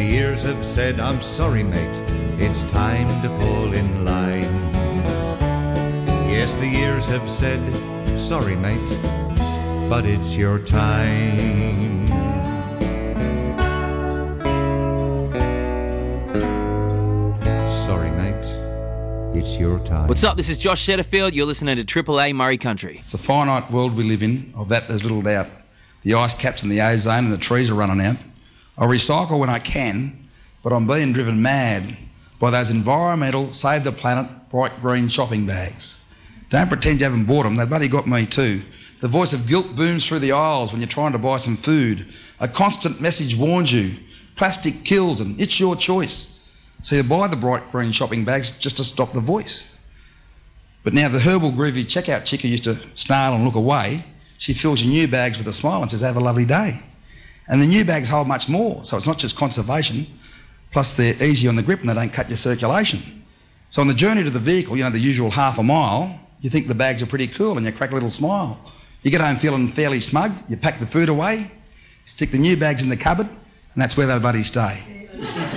The years have said, I'm sorry, mate, it's time to fall in line. Yes, the years have said, sorry, mate, but it's your time. Sorry, mate, it's your time. What's up? This is Josh Setterfield. You're listening to Triple A Murray Country. It's a finite world we live in. Of that, there's little doubt. The ice caps and the ozone and the trees are running out. I recycle when I can, but I'm being driven mad by those environmental, save the planet, bright green shopping bags. Don't pretend you haven't bought them. They bloody got me too. The voice of guilt booms through the aisles when you're trying to buy some food. A constant message warns you. Plastic kills and it's your choice. So you buy the bright green shopping bags just to stop the voice. But now the herbal groovy checkout chick who used to snarl and look away, she fills your new bags with a smile and says, have a lovely day. And the new bags hold much more, so it's not just conservation, plus they're easy on the grip and they don't cut your circulation. So on the journey to the vehicle, you know, the usual half a mile, you think the bags are pretty cool and you crack a little smile. You get home feeling fairly smug, you pack the food away, stick the new bags in the cupboard, and that's where they'll bloody stay.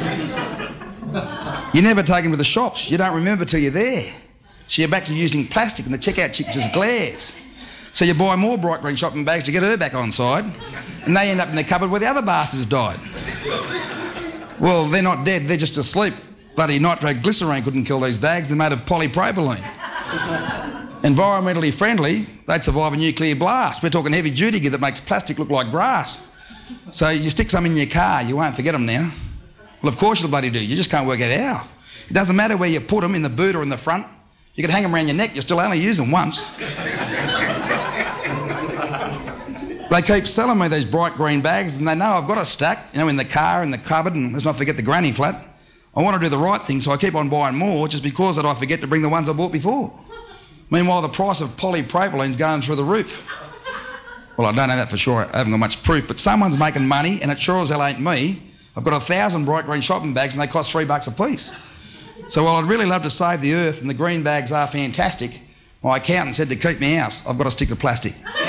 You never take them to the shops, you don't remember till you're there. So you're back to using plastic and the checkout chick just glares. So you buy more bright green shopping bags to get her back on side, and they end up in the cupboard where the other bastards died. Well, they're not dead, they're just asleep. Bloody nitroglycerine couldn't kill these bags, they're made of polypropylene. Environmentally friendly, they'd survive a nuclear blast. We're talking heavy duty gear that makes plastic look like grass. So you stick some in your car, you won't forget them now. Well, of course you'll bloody do, you just can't work it out. It doesn't matter where you put them, in the boot or in the front. You can hang them around your neck, you'll still only use them once. They keep selling me these bright green bags and they know I've got a stack, you know, in the car, in the cupboard, and let's not forget the granny flat. I want to do the right thing, so I keep on buying more just because that I forget to bring the ones I bought before. Meanwhile, the price of polypropylene's going through the roof. Well, I don't know that for sure, I haven't got much proof, but someone's making money and it sure as hell ain't me. I've got 1,000 bright green shopping bags and they cost $3 a piece. So while I'd really love to save the earth and the green bags are fantastic, my accountant said to keep me house, I've got to stick to plastic.